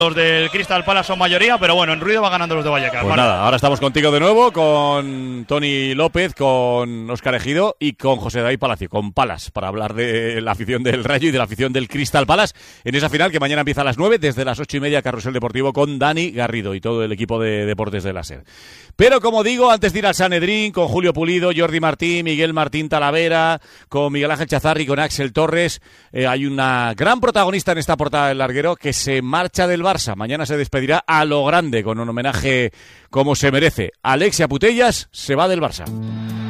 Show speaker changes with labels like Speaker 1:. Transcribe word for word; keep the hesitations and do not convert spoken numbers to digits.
Speaker 1: Los del Crystal Palace son mayoría, pero bueno, en ruido va ganando los de Vallecas.
Speaker 2: Pues
Speaker 1: vale.
Speaker 2: nada, ahora estamos contigo de nuevo, con Tony López, con Óscar Ejido y con José David Palacio, con Palas, para hablar de la afición del Rayo y de la afición del Crystal Palace en esa final que mañana empieza a las nueve, desde las ocho y media, Carrusel Deportivo con Dani Garrido y todo el equipo de Deportes de la SER. Pero como digo, antes de ir al Sanedrín, con Julio Pulido, Jordi Martín, Miguel Martín Talavera, con Miguel Ángel Chazarri, con Axel Torres, eh, hay una gran protagonista en esta portada del larguero que se marcha del Barça. Mañana se despedirá a lo grande con un homenaje como se merece. Alexia Putellas se va del Barça.